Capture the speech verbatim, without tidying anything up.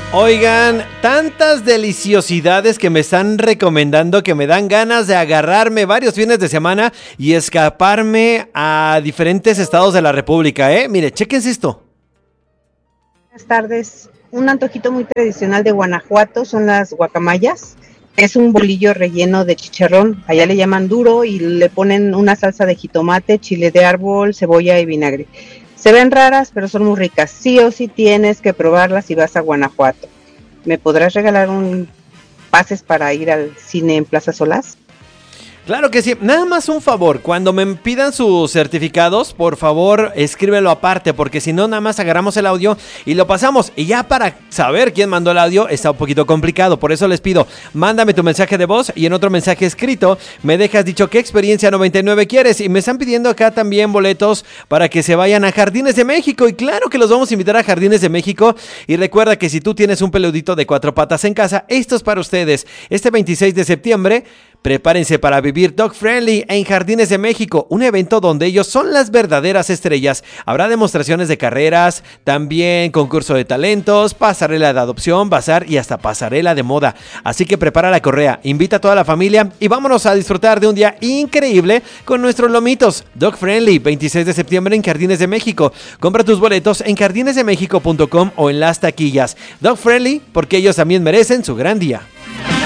Oigan, tantas deliciosidades que me están recomendando que me dan ganas de agarrarme varios fines de semana y escaparme a diferentes estados de la República, ¿eh? Mire, chéquense esto. Buenas tardes. Un antojito muy tradicional de Guanajuato son las guacamayas. Es un bolillo relleno de chicharrón. Allá le llaman duro y le ponen una salsa de jitomate, chile de árbol, cebolla y vinagre. Se ven raras, pero son muy ricas. Sí o sí tienes que probarlas si vas a Guanajuato. ¿Me podrás regalar un pases para ir al cine en Plaza Solás? Claro que sí, nada más un favor, cuando me pidan sus certificados, por favor escríbelo aparte, porque si no nada más agarramos el audio y lo pasamos, y ya para saber quién mandó el audio está un poquito complicado, por eso les pido, mándame tu mensaje de voz y en otro mensaje escrito me dejas dicho qué experiencia noventa y nueve quieres, y me están pidiendo acá también boletos para que se vayan a Jardines de México, y claro que los vamos a invitar a Jardines de México, y recuerda que si tú tienes un peludito de cuatro patas en casa, esto es para ustedes, este veintiséis de septiembre, prepárense para vivir Dog Friendly en Jardines de México, un evento donde ellos son las verdaderas estrellas. Habrá demostraciones de carreras, también concurso de talentos, pasarela de adopción, bazar y hasta pasarela de moda. Así que prepara la correa, invita a toda la familia y vámonos a disfrutar de un día increíble con nuestros lomitos. Dog Friendly, veintiséis de septiembre en Jardines de México. Compra tus boletos en jardines de méxico punto com o en las taquillas. Dog Friendly, porque ellos también merecen su gran día.